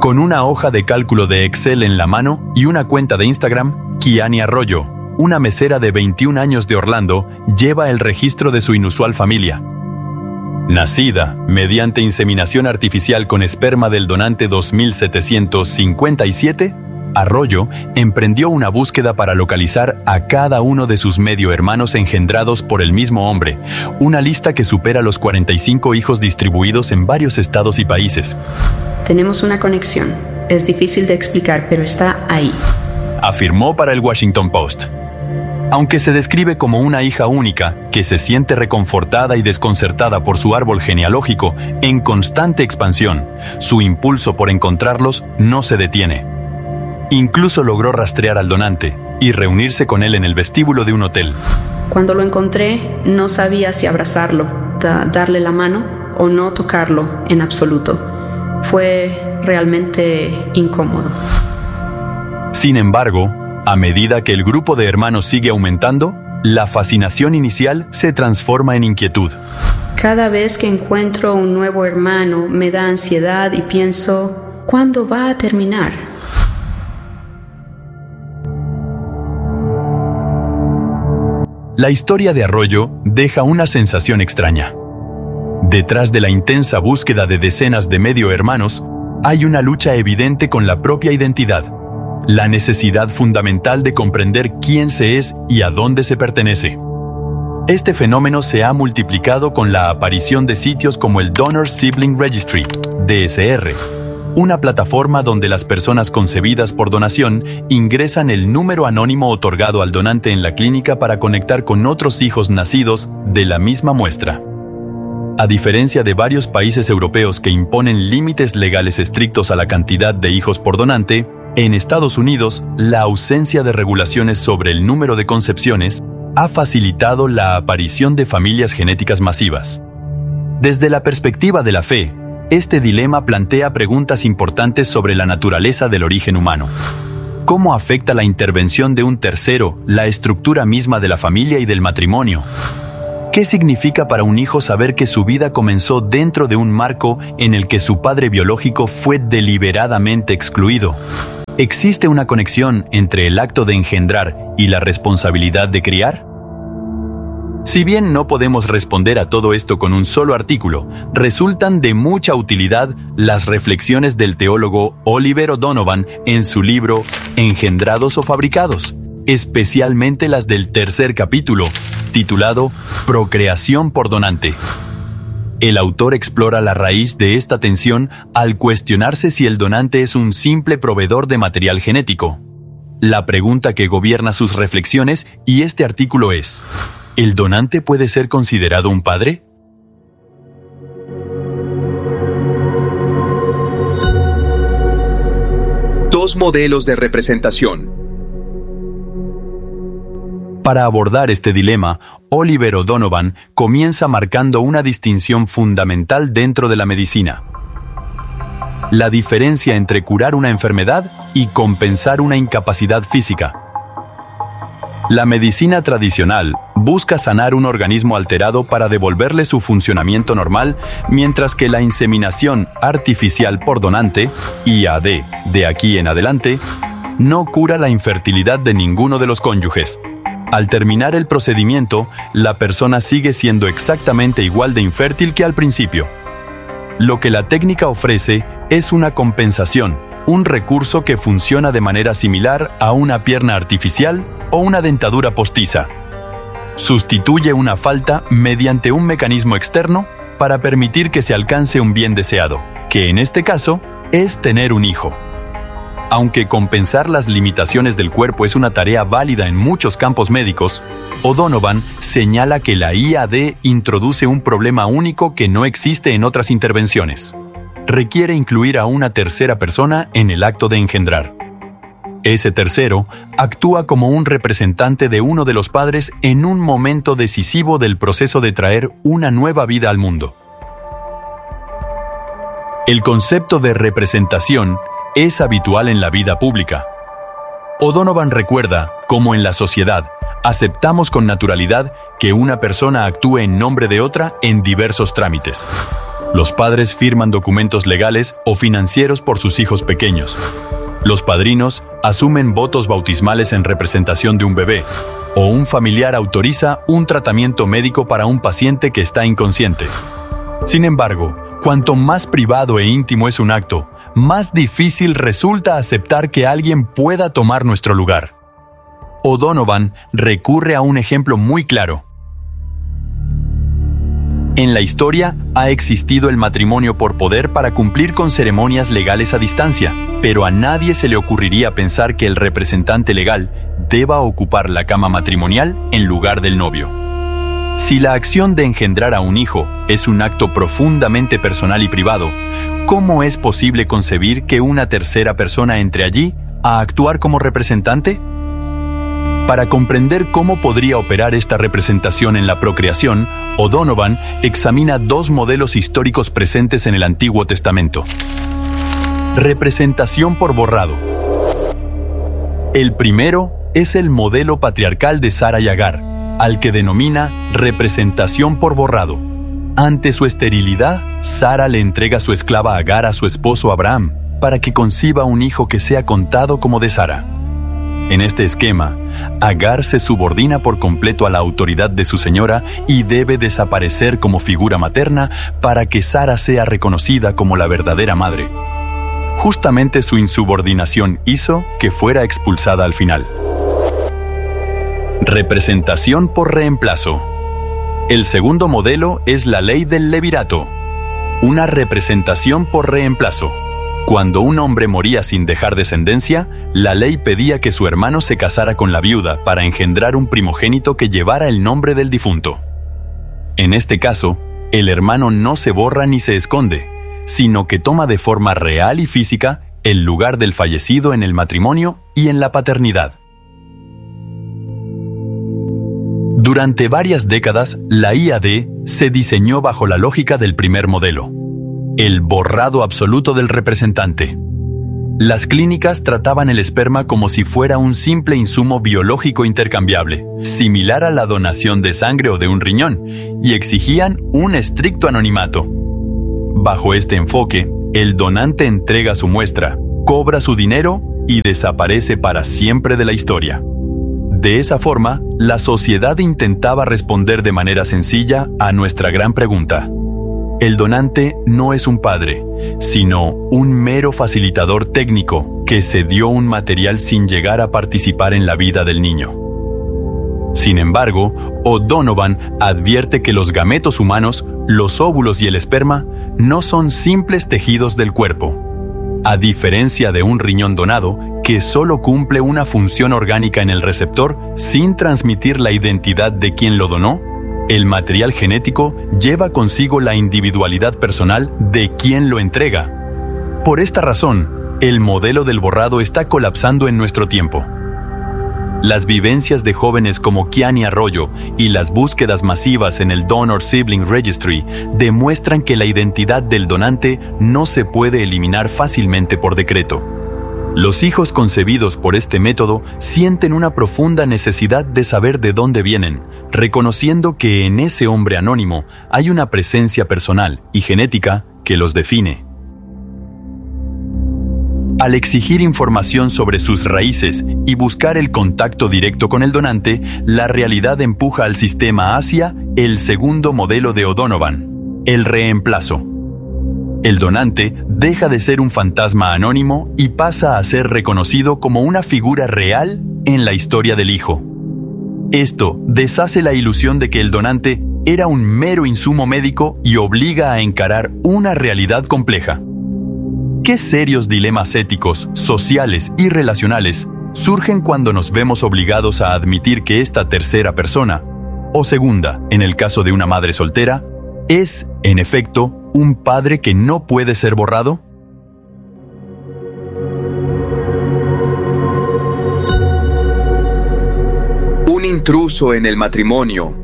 Con una hoja de cálculo de Excel en la mano y una cuenta de Instagram, Kiani Arroyo, una mesera de 21 años de Orlando, lleva el registro de su inusual familia. Nacida mediante inseminación artificial con esperma del donante 2757, Arroyo emprendió una búsqueda para localizar a cada uno de sus medio hermanos engendrados por el mismo hombre, una lista que supera los 45 hijos distribuidos en varios estados y países. Tenemos una conexión. Es difícil de explicar, pero está ahí, afirmó para el Washington Post. Aunque se describe como una hija única, que se siente reconfortada y desconcertada por su árbol genealógico en constante expansión, su impulso por encontrarlos no se detiene. Incluso logró rastrear al donante y reunirse con él en el vestíbulo de un hotel. Cuando lo encontré, no sabía si abrazarlo, darle la mano o no tocarlo en absoluto. Fue realmente incómodo. Sin embargo, a medida que el grupo de hermanos sigue aumentando, la fascinación inicial se transforma en inquietud. Cada vez que encuentro un nuevo hermano, me da ansiedad y pienso, ¿cuándo va a terminar? La historia de Arroyo deja una sensación extraña. Detrás de la intensa búsqueda de decenas de medio hermanos, hay una lucha evidente con la propia identidad, la necesidad fundamental de comprender quién se es y a dónde se pertenece. Este fenómeno se ha multiplicado con la aparición de sitios como el Donor Sibling Registry, DSR, una plataforma donde las personas concebidas por donación ingresan el número anónimo otorgado al donante en la clínica para conectar con otros hijos nacidos de la misma muestra. A diferencia de varios países europeos que imponen límites legales estrictos a la cantidad de hijos por donante, en Estados Unidos, la ausencia de regulaciones sobre el número de concepciones ha facilitado la aparición de familias genéticas masivas. Desde la perspectiva de la fe, este dilema plantea preguntas importantes sobre la naturaleza del origen humano. ¿Cómo afecta la intervención de un tercero la estructura misma de la familia y del matrimonio? ¿Qué significa para un hijo saber que su vida comenzó dentro de un marco en el que su padre biológico fue deliberadamente excluido? ¿Existe una conexión entre el acto de engendrar y la responsabilidad de criar? Si bien no podemos responder a todo esto con un solo artículo, resultan de mucha utilidad las reflexiones del teólogo Oliver O'Donovan en su libro Engendrados o Fabricados, especialmente las del tercer capítulo, titulado Procreación por donante. El autor explora la raíz de esta tensión al cuestionarse si el donante es un simple proveedor de material genético. La pregunta que gobierna sus reflexiones y este artículo es: ¿el donante puede ser considerado un padre? Dos modelos de representación. Para abordar este dilema, Oliver O'Donovan comienza marcando una distinción fundamental dentro de la medicina: la diferencia entre curar una enfermedad y compensar una incapacidad física. La medicina tradicional busca sanar un organismo alterado para devolverle su funcionamiento normal, mientras que la inseminación artificial por donante, IAD, de aquí en adelante, no cura la infertilidad de ninguno de los cónyuges. Al terminar el procedimiento, la persona sigue siendo exactamente igual de infértil que al principio. Lo que la técnica ofrece es una compensación, un recurso que funciona de manera similar a una pierna artificial o una dentadura postiza. Sustituye una falta mediante un mecanismo externo para permitir que se alcance un bien deseado, que en este caso es tener un hijo. Aunque compensar las limitaciones del cuerpo es una tarea válida en muchos campos médicos, O'Donovan señala que la IAD introduce un problema único que no existe en otras intervenciones. Requiere incluir a una tercera persona en el acto de engendrar. Ese tercero actúa como un representante de uno de los padres en un momento decisivo del proceso de traer una nueva vida al mundo. El concepto de representación es habitual en la vida pública. O'Donovan recuerda cómo en la sociedad aceptamos con naturalidad que una persona actúe en nombre de otra en diversos trámites. Los padres firman documentos legales o financieros por sus hijos pequeños. Los padrinos asumen votos bautismales en representación de un bebé, o un familiar autoriza un tratamiento médico para un paciente que está inconsciente. Sin embargo, cuanto más privado e íntimo es un acto, más difícil resulta aceptar que alguien pueda tomar nuestro lugar. O'Donovan recurre a un ejemplo muy claro. En la historia ha existido el matrimonio por poder para cumplir con ceremonias legales a distancia, pero a nadie se le ocurriría pensar que el representante legal deba ocupar la cama matrimonial en lugar del novio. Si la acción de engendrar a un hijo es un acto profundamente personal y privado, ¿cómo es posible concebir que una tercera persona entre allí a actuar como representante? Para comprender cómo podría operar esta representación en la procreación, O'Donovan examina dos modelos históricos presentes en el Antiguo Testamento. Representación por borrado. El primero es el modelo patriarcal de Sara y Agar, al que denomina representación por borrado. Ante su esterilidad, Sara le entrega su esclava Agar a su esposo Abraham, para que conciba un hijo que sea contado como de Sara. En este esquema, Agar se subordina por completo a la autoridad de su señora y debe desaparecer como figura materna para que Sara sea reconocida como la verdadera madre. Justamente su insubordinación hizo que fuera expulsada al final. Representación por reemplazo. El segundo modelo es la ley del levirato, una representación por reemplazo. Cuando un hombre moría sin dejar descendencia, la ley pedía que su hermano se casara con la viuda para engendrar un primogénito que llevara el nombre del difunto. En este caso, el hermano no se borra ni se esconde, sino que toma de forma real y física el lugar del fallecido en el matrimonio y en la paternidad. Durante varias décadas, la IAD se diseñó bajo la lógica del primer modelo, el borrado absoluto del representante. Las clínicas trataban el esperma como si fuera un simple insumo biológico intercambiable, similar a la donación de sangre o de un riñón, y exigían un estricto anonimato. Bajo este enfoque, el donante entrega su muestra, cobra su dinero y desaparece para siempre de la historia. De esa forma, la sociedad intentaba responder de manera sencilla a nuestra gran pregunta. El donante no es un padre, sino un mero facilitador técnico que cedió un material sin llegar a participar en la vida del niño. Sin embargo, O'Donovan advierte que los gametos humanos, los óvulos y el esperma, no son simples tejidos del cuerpo. A diferencia de un riñón donado, que solo cumple una función orgánica en el receptor sin transmitir la identidad de quien lo donó, el material genético lleva consigo la individualidad personal de quien lo entrega. Por esta razón, el modelo del borrado está colapsando en nuestro tiempo. Las vivencias de jóvenes como Kiani Arroyo y las búsquedas masivas en el Donor Sibling Registry demuestran que la identidad del donante no se puede eliminar fácilmente por decreto. Los hijos concebidos por este método sienten una profunda necesidad de saber de dónde vienen, reconociendo que en ese hombre anónimo hay una presencia personal y genética que los define. Al exigir información sobre sus raíces y buscar el contacto directo con el donante, la realidad empuja al sistema hacia el segundo modelo de O'Donovan, el reemplazo. El donante deja de ser un fantasma anónimo y pasa a ser reconocido como una figura real en la historia del hijo. Esto deshace la ilusión de que el donante era un mero insumo médico y obliga a encarar una realidad compleja. ¿Qué serios dilemas éticos, sociales y relacionales surgen cuando nos vemos obligados a admitir que esta tercera persona, o segunda, en el caso de una madre soltera, es, en efecto, un padre que no puede ser borrado? Un intruso en el matrimonio.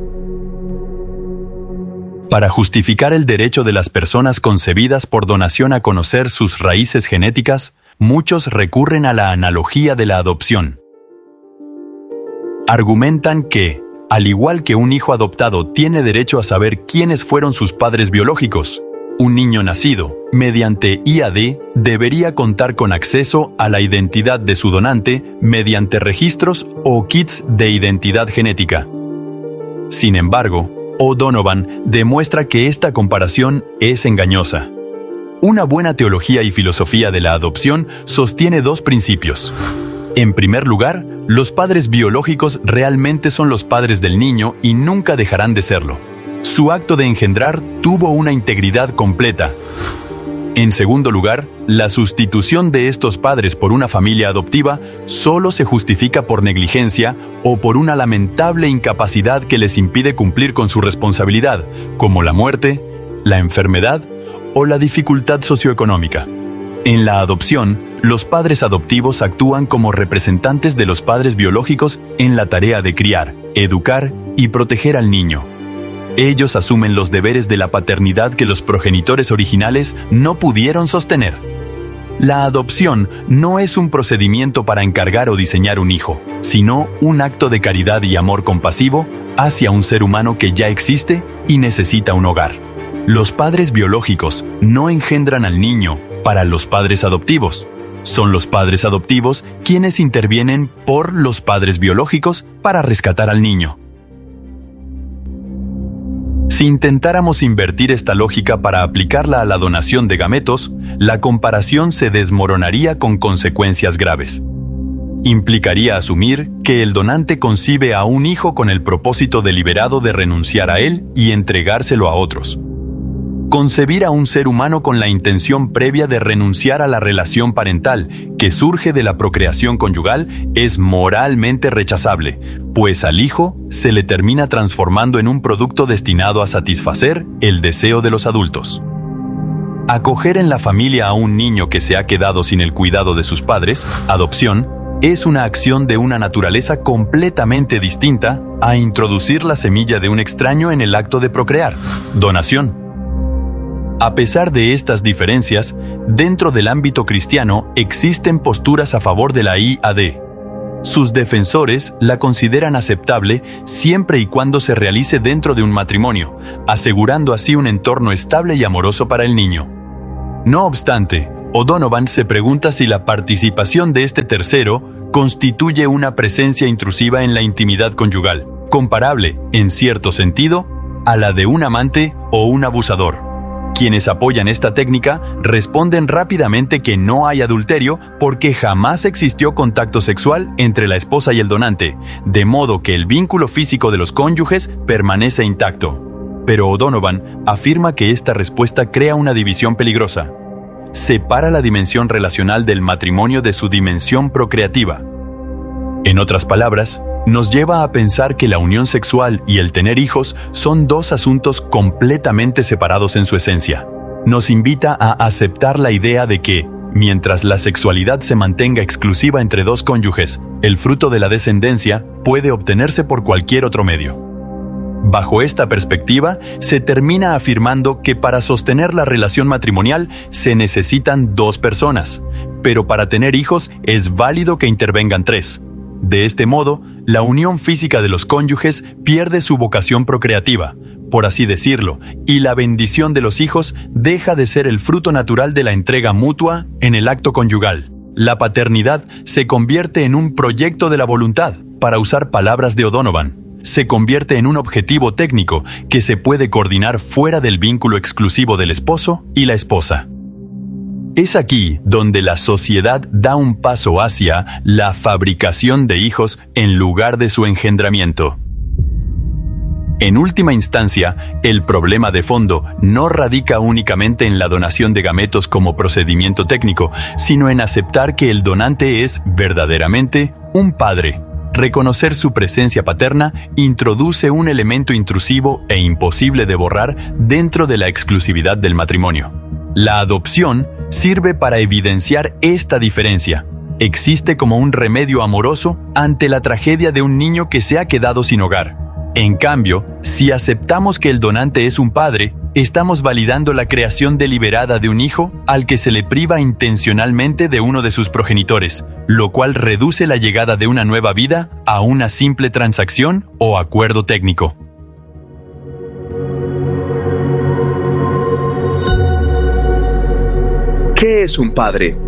Para justificar el derecho de las personas concebidas por donación a conocer sus raíces genéticas, muchos recurren a la analogía de la adopción. Argumentan que, al igual que un hijo adoptado tiene derecho a saber quiénes fueron sus padres biológicos, Un niño nacido mediante IAD debería contar con acceso a la identidad de su donante mediante registros o kits de identidad genética. Sin embargo, O'Donovan demuestra que esta comparación es engañosa. Una buena teología y filosofía de la adopción sostiene dos principios. En primer lugar, los padres biológicos realmente son los padres del niño y nunca dejarán de serlo. Su acto de engendrar tuvo una integridad completa. En segundo lugar, la sustitución de estos padres por una familia adoptiva solo se justifica por negligencia o por una lamentable incapacidad que les impide cumplir con su responsabilidad, como la muerte, la enfermedad o la dificultad socioeconómica. En la adopción, los padres adoptivos actúan como representantes de los padres biológicos en la tarea de criar, educar y proteger al niño. Ellos asumen los deberes de la paternidad que los progenitores originales no pudieron sostener. La adopción no es un procedimiento para encargar o diseñar un hijo, sino un acto de caridad y amor compasivo hacia un ser humano que ya existe y necesita un hogar. Los padres biológicos no engendran al niño para los padres adoptivos. Son los padres adoptivos quienes intervienen por los padres biológicos para rescatar al niño. Si intentáramos invertir esta lógica para aplicarla a la donación de gametos, la comparación se desmoronaría con consecuencias graves. Implicaría asumir que el donante concibe a un hijo con el propósito deliberado de renunciar a él y entregárselo a otros. Concebir a un ser humano con la intención previa de renunciar a la relación parental que surge de la procreación conyugal es moralmente rechazable, pues al hijo se le termina transformando en un producto destinado a satisfacer el deseo de los adultos. Acoger en la familia a un niño que se ha quedado sin el cuidado de sus padres, adopción, es una acción de una naturaleza completamente distinta a introducir la semilla de un extraño en el acto de procrear, donación. A pesar de estas diferencias, dentro del ámbito cristiano existen posturas a favor de la IAD. Sus defensores la consideran aceptable siempre y cuando se realice dentro de un matrimonio, asegurando así un entorno estable y amoroso para el niño. No obstante, O'Donovan se pregunta si la participación de este tercero constituye una presencia intrusiva en la intimidad conyugal, comparable, en cierto sentido, a la de un amante o un abusador. Quienes apoyan esta técnica responden rápidamente que no hay adulterio porque jamás existió contacto sexual entre la esposa y el donante, de modo que el vínculo físico de los cónyuges permanece intacto. Pero O'Donovan afirma que esta respuesta crea una división peligrosa. Separa la dimensión relacional del matrimonio de su dimensión procreativa. En otras palabras, nos lleva a pensar que la unión sexual y el tener hijos son dos asuntos completamente separados en su esencia. Nos invita a aceptar la idea de que, mientras la sexualidad se mantenga exclusiva entre dos cónyuges, el fruto de la descendencia puede obtenerse por cualquier otro medio. Bajo esta perspectiva, se termina afirmando que para sostener la relación matrimonial se necesitan dos personas, pero para tener hijos es válido que intervengan tres. De este modo, la unión física de los cónyuges pierde su vocación procreativa, por así decirlo, y la bendición de los hijos deja de ser el fruto natural de la entrega mutua en el acto conyugal. La paternidad se convierte en un proyecto de la voluntad, para usar palabras de O'Donovan. Se convierte en un objetivo técnico que se puede coordinar fuera del vínculo exclusivo del esposo y la esposa. Es aquí donde la sociedad da un paso hacia la fabricación de hijos en lugar de su engendramiento. En última instancia, el problema de fondo no radica únicamente en la donación de gametos como procedimiento técnico, sino en aceptar que el donante es verdaderamente un padre. Reconocer su presencia paterna introduce un elemento intrusivo e imposible de borrar dentro de la exclusividad del matrimonio. La adopción sirve para evidenciar esta diferencia. Existe como un remedio amoroso ante la tragedia de un niño que se ha quedado sin hogar. En cambio, si aceptamos que el donante es un padre, estamos validando la creación deliberada de un hijo al que se le priva intencionalmente de uno de sus progenitores, lo cual reduce la llegada de una nueva vida a una simple transacción o acuerdo técnico. ¿Qué es un padre?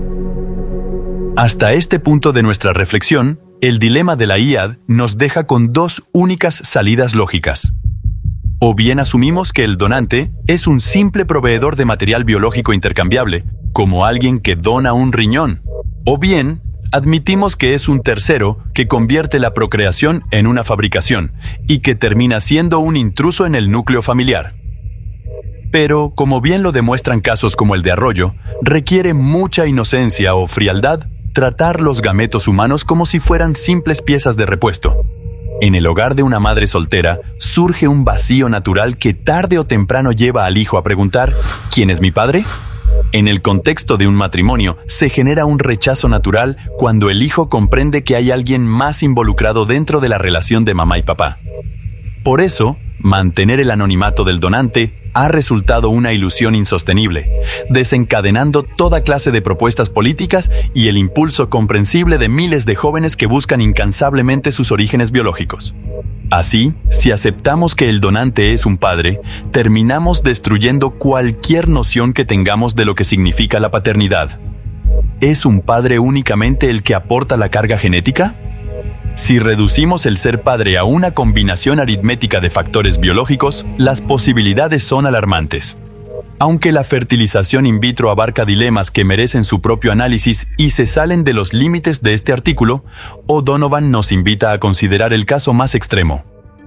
Hasta este punto de nuestra reflexión, el dilema de la IAD nos deja con dos únicas salidas lógicas. O bien asumimos que el donante es un simple proveedor de material biológico intercambiable, como alguien que dona un riñón. O bien, admitimos que es un tercero que convierte la procreación en una fabricación y que termina siendo un intruso en el núcleo familiar. Pero, como bien lo demuestran casos como el de Arroyo, requiere mucha inocencia o frialdad tratar los gametos humanos como si fueran simples piezas de repuesto. En el hogar de una madre soltera surge un vacío natural que tarde o temprano lleva al hijo a preguntar: ¿quién es mi padre? En el contexto de un matrimonio se genera un rechazo natural cuando el hijo comprende que hay alguien más involucrado dentro de la relación de mamá y papá. Por eso, mantener el anonimato del donante ha resultado una ilusión insostenible, desencadenando toda clase de propuestas políticas y el impulso comprensible de miles de jóvenes que buscan incansablemente sus orígenes biológicos. Así, si aceptamos que el donante es un padre, terminamos destruyendo cualquier noción que tengamos de lo que significa la paternidad. ¿Es un padre únicamente el que aporta la carga genética? Si reducimos el ser padre a una combinación aritmética de factores biológicos, las posibilidades son alarmantes. Aunque la fertilización in vitro abarca dilemas que merecen su propio análisis y se salen de los límites de este artículo, O'Donovan nos invita a considerar el caso más extremo.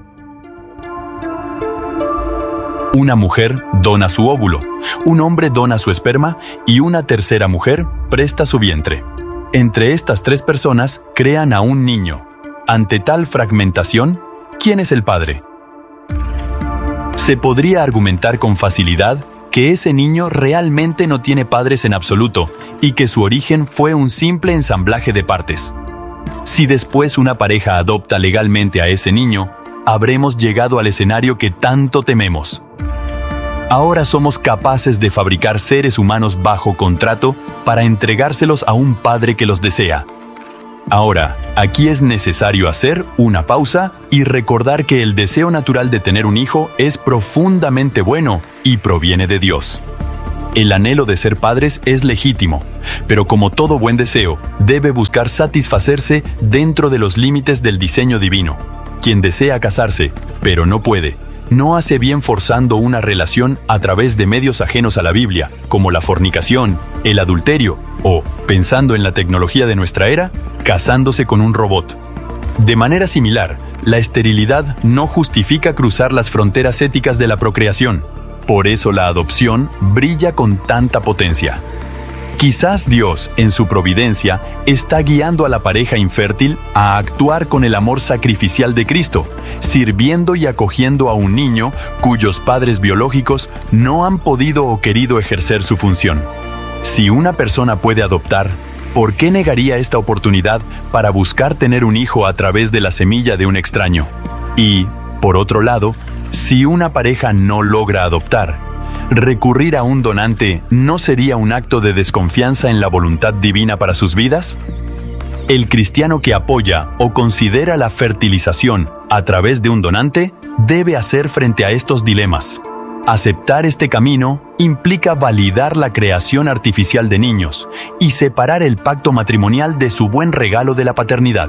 Una mujer dona su óvulo, un hombre dona su esperma y una tercera mujer presta su vientre. Entre estas tres personas crean a un niño. Ante tal fragmentación, ¿quién es el padre? Se podría argumentar con facilidad que ese niño realmente no tiene padres en absoluto y que su origen fue un simple ensamblaje de partes. Si después una pareja adopta legalmente a ese niño, habremos llegado al escenario que tanto tememos. Ahora somos capaces de fabricar seres humanos bajo contrato para entregárselos a un padre que los desea. Ahora, aquí es necesario hacer una pausa y recordar que el deseo natural de tener un hijo es profundamente bueno y proviene de Dios. El anhelo de ser padres es legítimo, pero como todo buen deseo, debe buscar satisfacerse dentro de los límites del diseño divino. Quien desea casarse, pero no puede, no hace bien forzando una relación a través de medios ajenos a la Biblia, como la fornicación, el adulterio o, pensando en la tecnología de nuestra era, casándose con un robot. De manera similar, la esterilidad no justifica cruzar las fronteras éticas de la procreación. Por eso la adopción brilla con tanta potencia. Quizás Dios, en su providencia, está guiando a la pareja infértil a actuar con el amor sacrificial de Cristo, sirviendo y acogiendo a un niño cuyos padres biológicos no han podido o querido ejercer su función. Si una persona puede adoptar, ¿por qué negaría esta oportunidad para buscar tener un hijo a través de la semilla de un extraño? Y, por otro lado, si una pareja no logra adoptar, ¿recurrir a un donante no sería un acto de desconfianza en la voluntad divina para sus vidas? El cristiano que apoya o considera la fertilización a través de un donante debe hacer frente a estos dilemas. Aceptar este camino implica validar la creación artificial de niños y separar el pacto matrimonial de su buen regalo de la paternidad.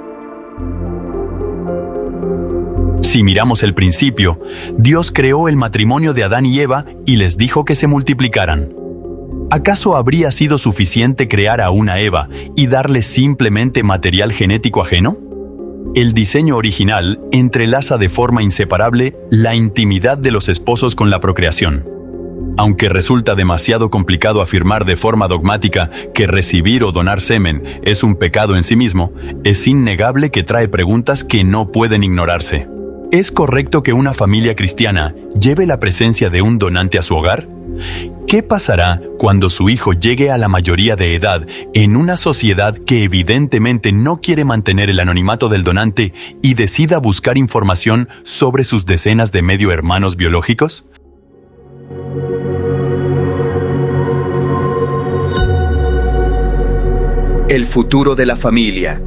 Si miramos el principio, Dios creó el matrimonio de Adán y Eva y les dijo que se multiplicaran. ¿Acaso habría sido suficiente crear a una Eva y darle simplemente material genético ajeno? El diseño original entrelaza de forma inseparable la intimidad de los esposos con la procreación. Aunque resulta demasiado complicado afirmar de forma dogmática que recibir o donar semen es un pecado en sí mismo, es innegable que trae preguntas que no pueden ignorarse. ¿Es correcto que una familia cristiana lleve la presencia de un donante a su hogar? ¿Qué pasará cuando su hijo llegue a la mayoría de edad en una sociedad que evidentemente no quiere mantener el anonimato del donante y decida buscar información sobre sus decenas de medio hermanos biológicos? El futuro de la familia.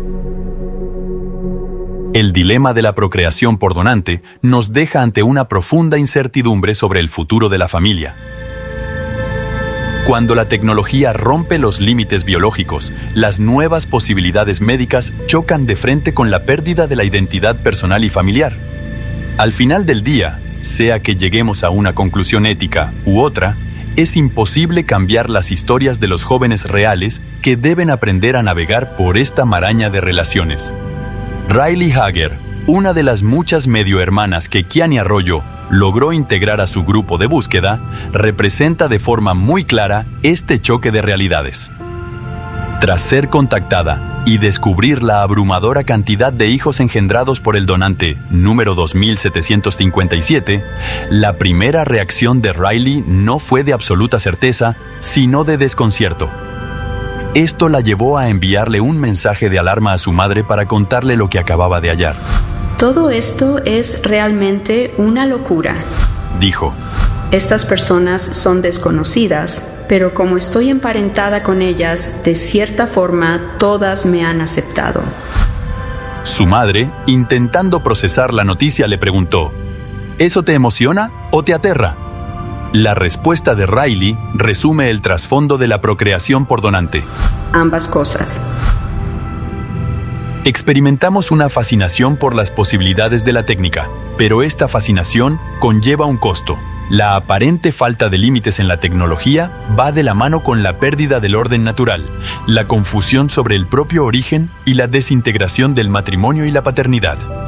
El dilema de la procreación por donante nos deja ante una profunda incertidumbre sobre el futuro de la familia. Cuando la tecnología rompe los límites biológicos, las nuevas posibilidades médicas chocan de frente con la pérdida de la identidad personal y familiar. Al final del día, sea que lleguemos a una conclusión ética u otra, es imposible cambiar las historias de los jóvenes reales que deben aprender a navegar por esta maraña de relaciones. Riley Hager, una de las muchas medio hermanas que Kiani Arroyo logró integrar a su grupo de búsqueda, representa de forma muy clara este choque de realidades. Tras ser contactada y descubrir la abrumadora cantidad de hijos engendrados por el donante número 2757, la primera reacción de Riley no fue de absoluta certeza, sino de desconcierto. Esto la llevó a enviarle un mensaje de alarma a su madre para contarle lo que acababa de hallar. Todo esto es realmente una locura, dijo. Estas personas son desconocidas, pero como estoy emparentada con ellas, de cierta forma todas me han aceptado. Su madre, intentando procesar la noticia, le preguntó: ¿eso te emociona o te aterra? La respuesta de Riley resume el trasfondo de la procreación por donante. Ambas cosas. Experimentamos una fascinación por las posibilidades de la técnica, pero esta fascinación conlleva un costo. La aparente falta de límites en la tecnología va de la mano con la pérdida del orden natural, la confusión sobre el propio origen y la desintegración del matrimonio y la paternidad.